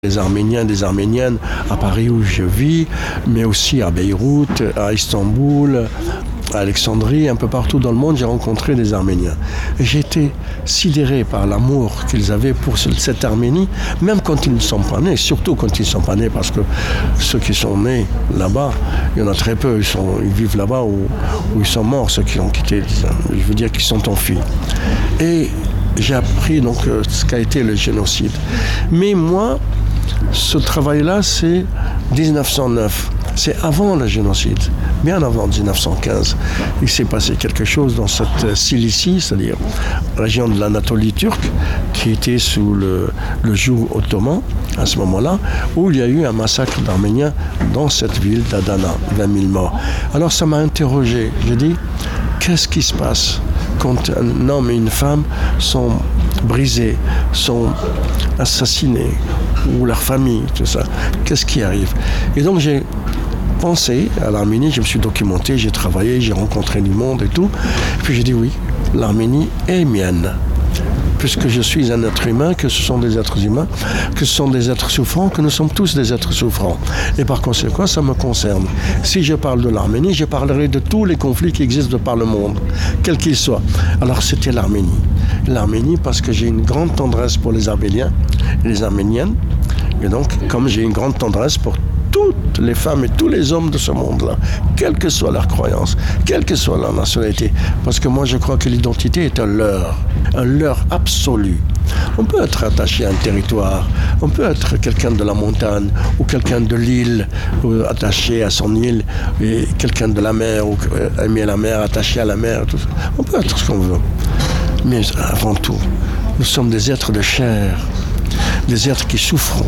Des Arméniens, des Arméniennes à Paris où je vis, mais aussi à Beyrouth, à Istanbul, à Alexandrie, un peu partout dans le monde, j'ai rencontré des Arméniens. Et j'ai été sidéré par l'amour qu'ils avaient pour cette Arménie, même quand ils ne sont pas nés, surtout quand ils ne sont pas nés, parce que ceux qui sont nés là-bas, il y en a très peu, ils vivent là-bas ou ils sont morts, ceux qui ont quitté, je veux dire qu'ils sont enfuis. Et j'ai appris donc ce qu'a été le génocide. Mais moi, ce travail-là, c'est 1909. C'est avant le génocide, bien avant 1915. Il s'est passé quelque chose dans cette Cilicie, c'est-à-dire la région de l'Anatolie turque, qui était sous le joug ottoman à ce moment-là, où il y a eu un massacre d'Arméniens dans cette ville d'Adana, 20 000 morts. Alors ça m'a interrogé. J'ai dit, qu'est-ce qui se passe quand un homme et une femme sont brisés, sont assassinés, ou leur famille, tout ça? Qu'est-ce qui arrive? Et donc j'ai pensé à l'Arménie, je me suis documenté, j'ai travaillé, j'ai rencontré du monde et tout. Et puis j'ai dit oui, l'Arménie est mienne. Puisque je suis un être humain, que ce sont des êtres humains, que ce sont des êtres souffrants, que nous sommes tous des êtres souffrants. Et par conséquent, ça me concerne. Si je parle de l'Arménie, je parlerai de tous les conflits qui existent de par le monde, quels qu'ils soient. Alors c'était l'Arménie. L'Arménie parce que j'ai une grande tendresse pour les Arméniens et les Arméniennes. Et donc, comme j'ai une grande tendresse pour toutes les femmes et tous les hommes de ce monde-là, quelle que soit leur croyance, quelle que soit leur nationalité. Parce que moi, je crois que l'identité est un leurre absolu. On peut être attaché à un territoire, on peut être quelqu'un de la montagne ou quelqu'un de l'île, ou attaché à son île, et quelqu'un de la mer, ou aimer la mer, attaché à la mer. Tout ça. On peut être ce qu'on veut. Mais avant tout, nous sommes des êtres de chair. Des êtres qui souffrent.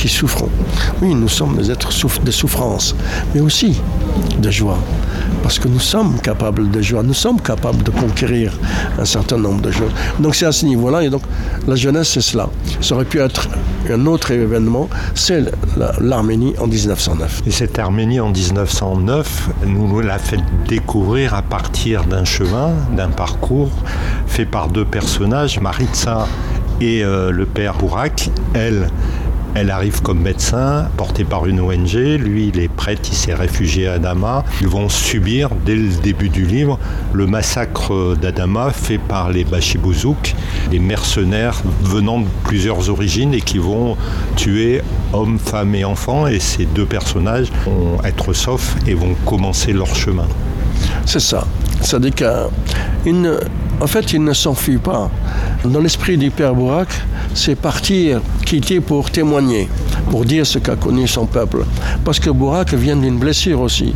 Oui, nous sommes des êtres de souffrance, mais aussi de joie. Parce que nous sommes capables de joie, nous sommes capables de conquérir un certain nombre de choses. Donc c'est à ce niveau-là, et donc la jeunesse, c'est cela. Ça aurait pu être un autre événement, c'est l'Arménie en 1909. Et cette Arménie en 1909, nous l'a fait découvrir à partir d'un chemin, d'un parcours fait par deux personnages, Maritza et le père Bourak. Elle arrive comme médecin, portée par une ONG. Lui, il est prêtre, il s'est réfugié à Adama. Ils vont subir, dès le début du livre, le massacre d'Adama fait par les Bachibouzouk, des mercenaires venant de plusieurs origines et qui vont tuer hommes, femmes et enfants. Et ces deux personnages vont être saufs et vont commencer leur chemin. C'est ça. C'est-à-dire qu'en fait, il ne s'enfuit pas. Dans l'esprit du père Bourak, c'est partir, quitter pour témoigner, pour dire ce qu'a connu son peuple. Parce que Bourak vient d'une blessure aussi.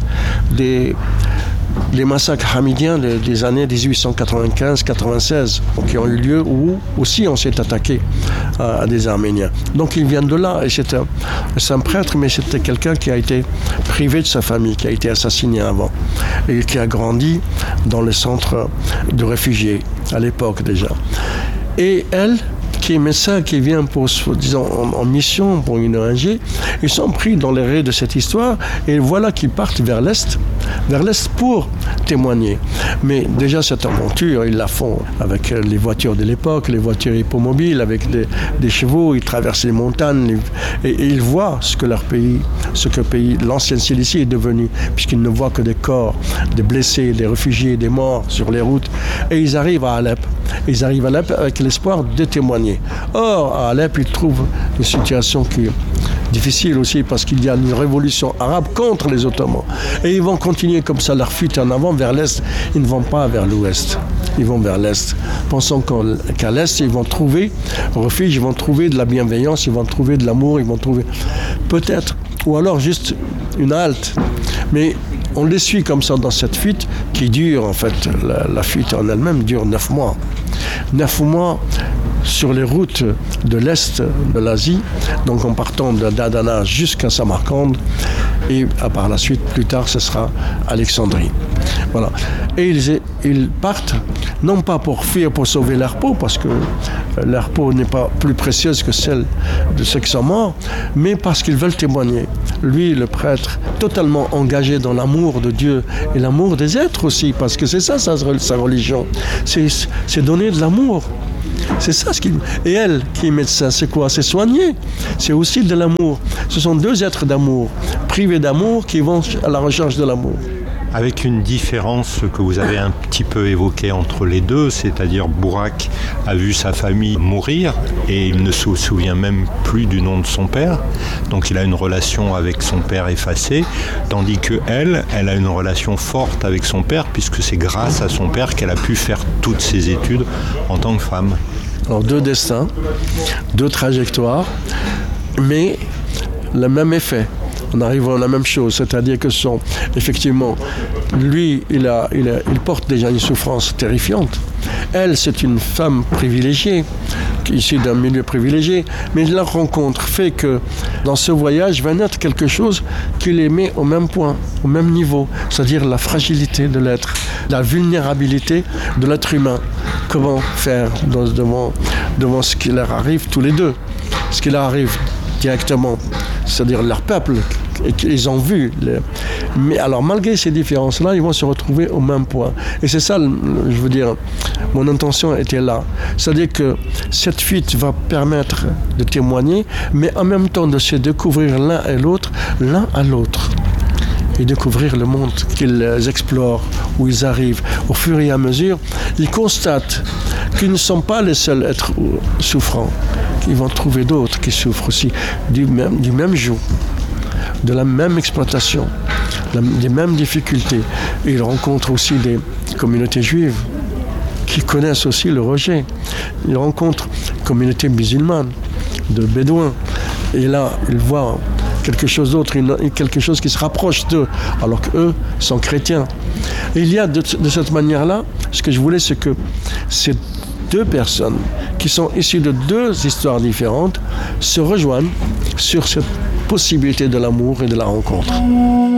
Les massacres hamidiens des années 1895-96 qui ont eu lieu, où aussi on s'est attaqué à des Arméniens. Donc il vient de là, et c'est un prêtre, mais c'était quelqu'un qui a été privé de sa famille, qui a été assassiné avant, et qui a grandi dans les centres de réfugiés, à l'époque déjà. Et elle, qui est médecin, qui vient disons, en mission pour une ONG, ils sont pris dans les raies de cette histoire, et voilà qu'ils partent vers l'Est pour témoigner. Mais déjà cette aventure, ils la font avec les voitures de l'époque, les voitures hippomobiles, avec des chevaux, ils traversent les montagnes, et ils voient ce que l'ancienne Cilicie est devenue, puisqu'ils ne voient que des corps, des blessés, des réfugiés, des morts sur les routes, et ils arrivent à Alep. Ils arrivent à Alep avec l'espoir de témoigner. Or, à Alep, ils trouvent une situation qui est difficile aussi parce qu'il y a une révolution arabe contre les Ottomans. Et ils vont continuer comme ça leur fuite en avant vers l'Est. Ils ne vont pas vers l'Ouest. Ils vont vers l'Est. Pensant qu'à l'Est, ils vont trouver refuge, ils vont trouver de la bienveillance, ils vont trouver de l'amour, ils vont trouver peut-être, ou alors juste une halte. Mais on les suit comme ça dans cette fuite qui dure, en fait, la fuite en elle-même dure 9 mois. 9 mois sur les routes de l'Est de l'Asie, donc en partant d'Adana jusqu'à Samarcande, et par la suite, plus tard, ce sera Alexandrie. Voilà. Et ils partent, non pas pour fuir, pour sauver leur peau, parce que leur peau n'est pas plus précieuse que celle de ceux qui sont morts, mais parce qu'ils veulent témoigner. Lui, le prêtre, totalement engagé dans l'amour de Dieu et l'amour des êtres aussi, parce que c'est ça sa religion. C'est donner de l'amour. C'est ça ce qu'il... Et elle, qui est médecin, c'est quoi? C'est soigner. C'est aussi de l'amour. Ce sont deux êtres d'amour, privés d'amour, qui vont à la recherche de l'amour. Avec une différence que vous avez un petit peu évoquée entre les deux, c'est-à-dire Bourak a vu sa famille mourir et il ne se souvient même plus du nom de son père, donc il a une relation avec son père effacée, tandis que elle a une relation forte avec son père puisque c'est grâce à son père qu'elle a pu faire toutes ses études en tant que femme. Alors deux destins, deux trajectoires, mais le même effet. On arrive à la même chose, c'est-à-dire que effectivement, lui, il porte déjà une souffrance terrifiante. Elle, c'est une femme privilégiée, issue d'un milieu privilégié, mais la rencontre fait que dans ce voyage va naître quelque chose qui les met au même point, au même niveau, c'est-à-dire la fragilité de l'être, la vulnérabilité de l'être humain. Comment faire devant ce qui leur arrive tous les deux, ce qui leur arrive directement, c'est-à-dire leur peuple, et qu'ils ont vu. Mais alors, malgré ces différences-là, ils vont se retrouver au même point. Et c'est ça, je veux dire, mon intention était là. C'est-à-dire que cette fuite va permettre de témoigner, mais en même temps de se découvrir l'un à l'autre, et découvrir le monde qu'ils explorent, où ils arrivent. Au fur et à mesure, ils constatent qu'ils ne sont pas les seuls êtres souffrants. Ils vont trouver d'autres qui souffrent aussi du même joug, de la même exploitation, des mêmes difficultés. Et ils rencontrent aussi des communautés juives qui connaissent aussi le rejet. Ils rencontrent une communauté musulmane, de bédouins. Et là, ils voient quelque chose d'autre, quelque chose qui se rapproche d'eux, alors qu'eux sont chrétiens. Et il y a de cette manière-là, ce que je voulais, c'est que ces deux personnes qui sont issues de deux histoires différentes se rejoignent sur cette possibilité de l'amour et de la rencontre.